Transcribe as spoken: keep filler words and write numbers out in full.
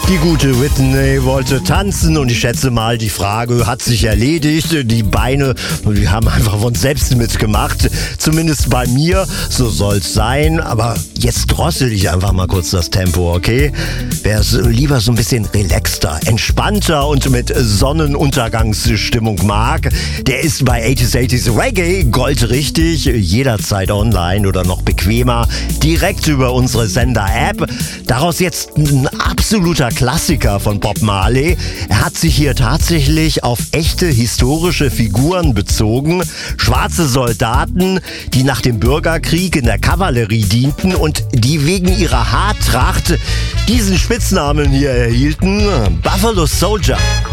Die gute Whitney wollte tanzen und ich schätze mal, die Frage hat sich erledigt. Die Beine, die haben einfach von selbst mitgemacht. Zumindest bei mir, so soll's sein. Aber jetzt drossel ich einfach mal kurz das Tempo, okay? Wer es lieber so ein bisschen relaxter, entspannter und mit Sonnenuntergangsstimmung mag, der ist bei achtziger achtziger Reggae goldrichtig. Jederzeit online oder noch bequemer, direkt über unsere Sender-App. Daraus jetzt ein absoluter Klassiker von Bob Marley. Er hat sich hier tatsächlich auf echte historische Figuren bezogen. Schwarze Soldaten, die nach dem Bürgerkrieg in der Kavallerie dienten und die wegen ihrer Haartracht diesen Spitznamen hier erhielten: Buffalo Soldier.